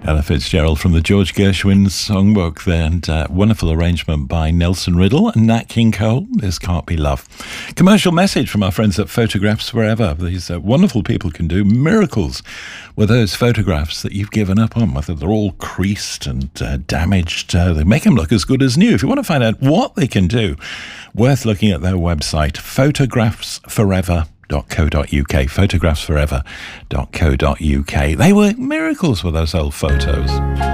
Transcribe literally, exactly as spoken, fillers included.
Ella Fitzgerald from the George Gershwin songbook there, and uh, wonderful arrangement by Nelson Riddle and Nat King Cole. This Can't Be Love. Commercial message from our friends at Photographs Forever. These uh, wonderful people can do miracles with those photographs that you've given up on, whether they're all creased and uh, damaged. Uh, they make them look as good as new. If you want to find out what they can do, worth looking at their website, photographs forever dot co dot uk, photographs forever dot co dot uk. They were miracles with those old photos.